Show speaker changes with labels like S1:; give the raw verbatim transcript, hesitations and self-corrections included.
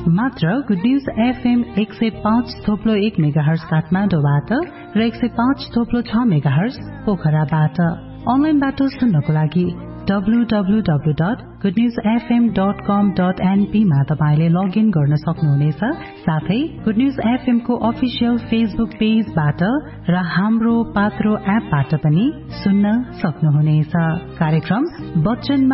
S1: मात्र good news FM एक सय पाँच थोप्लो एक मेगाहर्ज काठमाडौँबाट र एक सय पाँच थोप्लो छ मेगाहर्ज पोखराबाट। अनलाइनबाट सुन्नको लागि W W W dot good news FM dot कम डट एनपी मा तपाईले लगइन गर्न सक्नुहुनेछ। साथै गुड न्यूज एफएम को अफिसियल फेसबुक पेजबाट र हाम्रो पात्रो एपबाट पनि सुन्न सक्नुहुनेछ। कार्यक्रम बच्चन